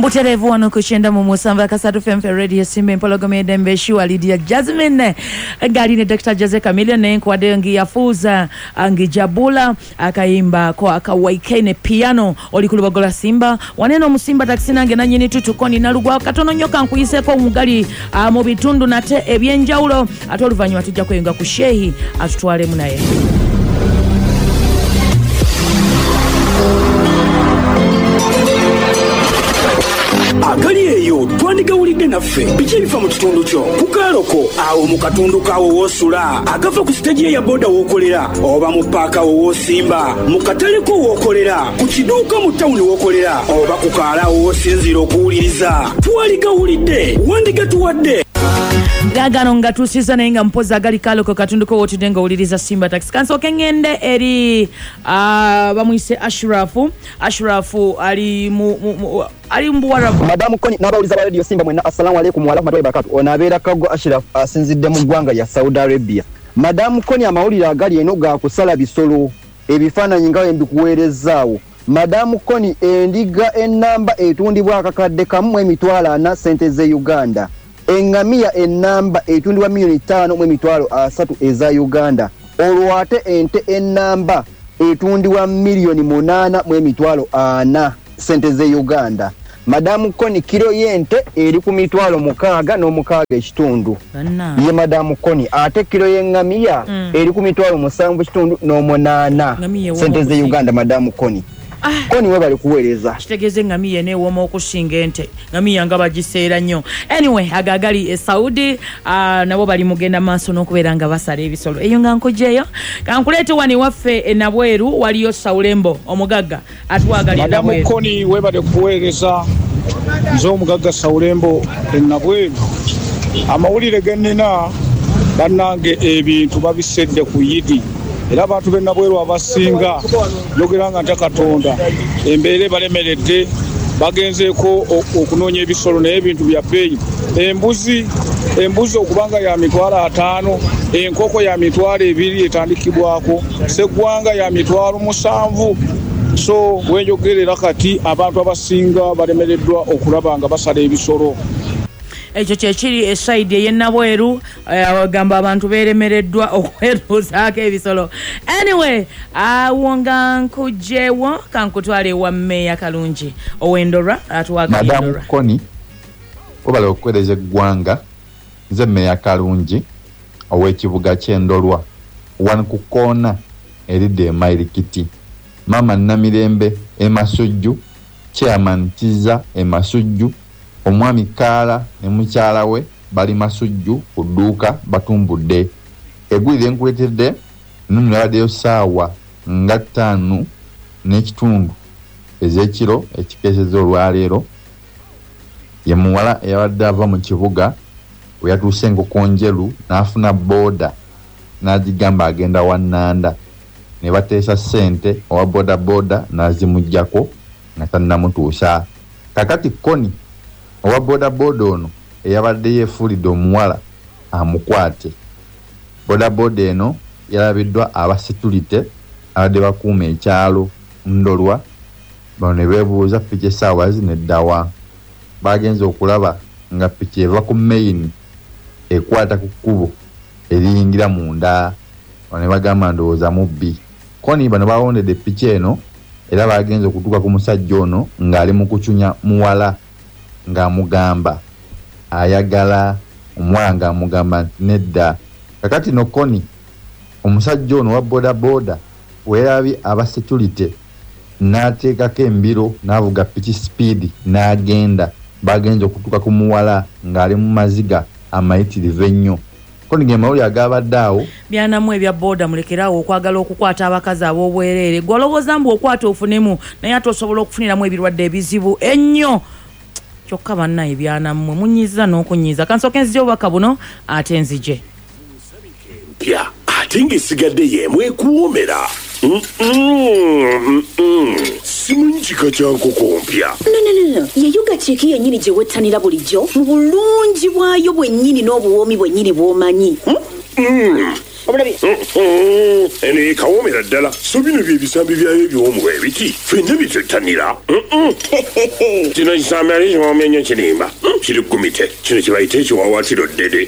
Mbuterevu wano kuchenda mu Musamba Kasatu FM Radio Simbe Mpologome Dembe Shua Lydia Jasmine Gari ne Dr. Jose Camille ne nkwade ngi yafuza ngi Jabula akaimba kwa akawaikene piano olikulubagola Simba waneno musimba taksina nge nanyini tutukoni nalugwa katono nyoka nkuyiseko umugali mu bitundu nate ebyenjawulo atoluvanywa tujja kwenga ku shehi atutwale munaye. Agali eyo twandigawulidde naffe bikirifa mu kitundu kyo kukaloko awo mu katundu kawo wosula agava ku stage ya boda wokolera oba mu paaka wosimba mu katale ko wokolera ku kiduuka mu town wokolera oba ku kaala wosinzira okuwuliriza twaligawulidde wandiga tuwadde Gagano nga tusiza naye nga mpoza agali kaloko katundu ko wotudenga uliriza Simba Taxi kanso kengende eri bamwise Ashrafu ali mbuwarabu Madamu Koni nabawuliza ba radio Simba mwena assalamu alaikum wa rahmatullahi wa barakatuh onabeera Kago Ashraf asinzidde mu ggwanga ya Saudi Arabia. Madamu Koni amawulire agali eno ga kusala bisolo ebifaananyi nga mbikuweerezaawo. Madamu Koni endiga enamba etundibwa akakadde kamu emitwalo 4 sente ze Uganda. Engamiya enamba etundibwa $5,300 eza Uganda. Olwate ente enamba etundibwa $8,400 sente ze Uganda. Madamu Koni kilo yente eri ku $6,600 ekitundu. Ye Madamu Koni ate kilo y'engamiya eri ku $7,800 sente ze Uganda Madamu Koni. Koni we bali kuweereza kitegeze ngamiye ne woma okusinga ente ngamiya nga bagiseera nnyo. Anyway agagali Saudi nabo bali mugenda maaso n'okubeera nga basala ebisolo eyo nga nkojeyo kankuleete wani waffe enabweru waliyo Saulembo omugagga atwagali enabweru. Madamu Koni we bali kuweereza nzo omugagga Saulembo enabweru amawulire gennina bannange ebintu babisedde ku yidi era abantu bennabweru abasinga yogera nga nta Katonda embeere balemeredde bagenzeeko okunoonya ebisolo naye ebintu bya bbeeyi. Embuzi okubanga ya $5,000 enkoko ya $2,000 etandikibwako seggwanga ya $7,000 so wenjogerera kati abantu abasinga balemereddwa okulaba nga basala ebisolo. Ekyo kyekiri eside y'ennabweru gamba abantu beremereddwa okwetuuzaako ebisolo. Anyway awonga nkujewo kankutwale wa Meya Kalungi ow'Endorwa atuwaga Endorwa. Madamu Koni obala okwereza eggwanga nze Meya Kalungi ow'ekibuga ky'Endorwa wano ku koona eridde Mairikiti Mama Namirembe Emasujju Chairman Kiza Emasujju omwami Kaala ne mukyala we bali Masujju ku dduuka batumbudde egwire nkuletedde nunuladeyo saawa nga 5:30 ez'ekiro ekikeeseza olwaleero ye muwala eyabadde ava mu kibuga we yatuuse enkoko njeru n'afuna booda n'agigamba agenda wa Nanda ne bateesa ssente owa booda n'azimuggyako nga tannamutuusa. Kakati Koni owa booda ono eyabadde yeefuulidde omuwala amukwate. Booda eno yalabiddwa aba security abadde bakuuma ekyalo Ndorwa bano ne beebuuza piki essaawa zineddawa. Bagenze okulaba nga piki eva ku main ekwata ku kkubo eriyingira munda bano ne bagamba ndowooza mubbi. Koni bano bawondedde piki eno era bagenze okutuuka ku musajja ono ng'ali mu kucunya muwala ng'amugamba ayagala omwala ng'amugamba nti nedda. Kakati no Koni omusajja ono wa booda weerabye aba security n'ateekako embiro n'avuga piki speed n'agenda. Bagenze okutuuka ku muwala ng'ali mu maziga amayitirivu ennyo. Koni ge mawulire agabadde awo byanamu ebya booda mulekerawo okwagala okukwata abakazi ab'obwereere gwolowooza mbu okwata ofunemu naye ate osobola okufuniramu ebirwadde ebizibu ennyo. Kyokka bannaye byanammwe munyiza n'okunyiza kansooka enzije obubaka buno ate enzije mpya ate ng'esigadde yeemwekuwomera simanyi kika kya nkoko mpya. No. Yeyuga Chiki yennyini gye wettanira bulijjo mu bulungi bwayo bwennyini n'obuwoomi bwennyini bw'omanyi. omulabi eno ekawomera ddala so bino byebisambi byayo ebyomwe ebiki ffenna bitettanira kino kisambi ali kiwomya kirimba kiri kumite kino kibayita ekiwawaatiro ddede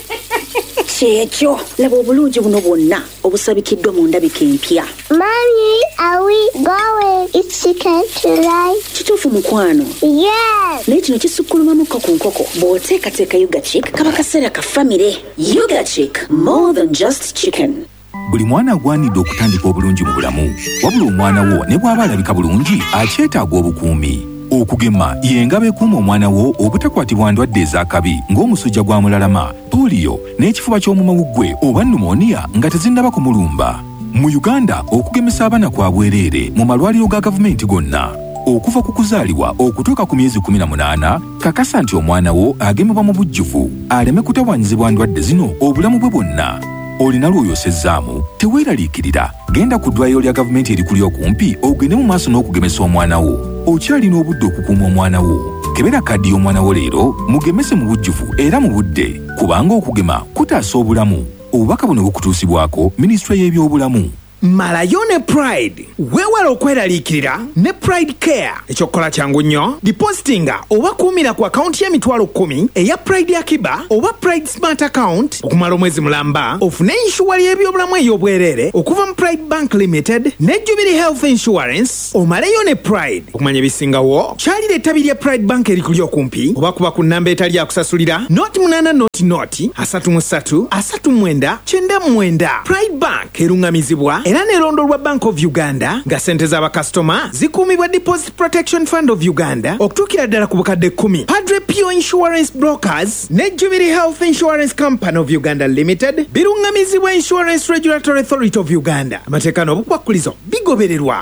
kyekyo laba obulungi buno bwonna obusabikiddwa mu ndabika empya. Mommy, are we going? It's chicken tonight. Kituufu mukwano? Yes. Naye kino kisukkulumamukko ku nkoko bw'oteekateeka Yuga Chick kaba kaseera ka famire. Yuga Chick, more than just chicken. Buli mwana agwanidde okutandika obulungi mu bulamu, wabula omwana wo ne bw'aba alabika bulungi akyetaaga obukuumi. Okugema y'engabo ekuuma omwana wo obutakwatibwa ndwadde ez'akabi ng'omusujja gwa mulalama, polio n'ekifuba ky'omumawuggwe oba pneumonia nga tezinnaba kumulumba. Mu Uganda okugemesa abaana kwa bwereere mu malwaliro ga gavumenti gonna. Okuva ku kuzaalibwa okutuuka ku myezi 18, kakasa nti omwana wo agemebwa mu bujjuvu aleme kutawaanyizibwa ndwadde zino obulamu bwe bwonna. Olina lw'oyosezzaamu teweeraliikirira, genda ku ddwaliro lya gavumenti erikuli okumpi ogende mu maaso n'okugemesa omwana wo. Okyalina obudde okukuuma omwana wo. Kebera kaddi y'omwana wo leero mugemese mu bujjuvu era mu budde, kubanga okugema kutaasa obulamu. Obubaka buno bukutuusibwako Minisitule y'ebyobulamu. Malayo ne Pride weewala okweraliikirira ne Pride Care. Ekyokukola kyangu nnyo, depositinga oba kuumira ku akawunti y'emitwalo 10 eya Pride Akiba oba Pride Smart Account okumala omwezi mulamba, ofune inshuwali y'ebyobulamu ey'obwereere okuva mu Pride Bank Limited ne Jubilee Health Insurance. Omaleyo ne Pride. Okumanya ebisingawo, kyalira ettabi lya Pride Bank erikuli okumpi oba kuba ku nnamba etali yakusasulira noti 8 noti 33 39 99. Pride Bank erungamizibwa era nerondolwa Bank of Uganda nga sente z'abakasitoma zikuumibwa Deposit Protection Fund of Uganda okutuukira ddala ku bukadde 10. Padre Pio Insurance Brokers ne Jubilee Health Insurance Company of Uganda Limited birungamizibwa Insurance Regulatory Authority of Uganda. Amateeka n'obukwakkulizo bigobererwa.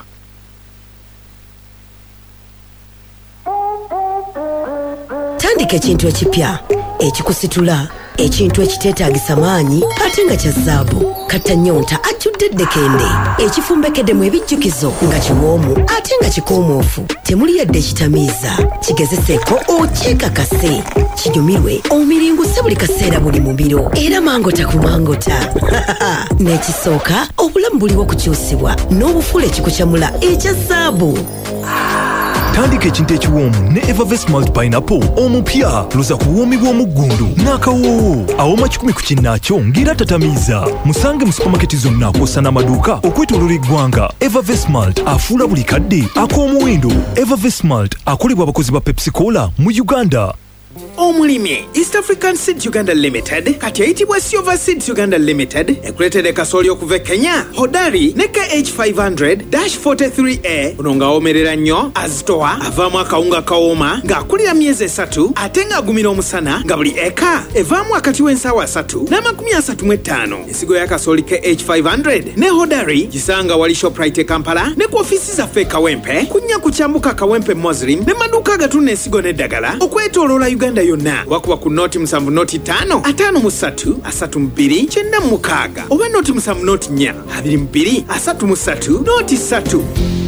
Tandika ekintu ekipya ekikusitula, ekintu ekiteetaagisa maanyi ate nga kya zzaabu. Katta nnyonta ajjudde eddekende, ekifumbekeddemu ebijjukizo nga kiwoomu ate nga kikuumuufu. Temuli yadde ekitamiiza, kigezeseeko okyekakase, kinyumirwe omiringuse buli kaseera buli mu biro era mangota ku mangota. N'ekisooka obulamu buliwo kukyusibwa n'obufuula ekikukyamula ekya zzaabu. Tandika ekintu ekiwoomu ne Evervest Malt Pineapple omupya luza ku buwoomi bw'omuggundu n'akawoowo awoma 10 ku kinnaakyo ng'era tatamiiza. Musange mu supamaketi zonna kw'ossa n'amaduuka okwetooloola eggwanga. Evervest Malt afuula buli kadde ak'omuwendo. Evervest Malt akolebwa abakozi ba Pepsi Cola mu Uganda. Omulimi East African Seeds Uganda Limited kati ayitibwa Silver Seeds Uganda Limited ekuleetera kasooli okuva Kenya Hodari ne KH500-43A buno ng'awomerera nnyo azitowa avaamu akawunga kawooma ng'akulira myezi 3 ate ng'agumira omusana nga buli eka evaamu akati w'ensaawa 3 n'amakumi 35. Ensigo ya kasooli KH500 ne Hodari gisanga wali Shoprite Kampala ne ku ofiisi zaffe Kawempe kunnya ku kyambuka Kawempe Muslim ne maduuka agatunda ensigo n'eddagala okwetooloola Uganda yonna wakuba ku noti 7 noti 5 53 32 96 oba noti 7 noti 4 22 33 noti 3.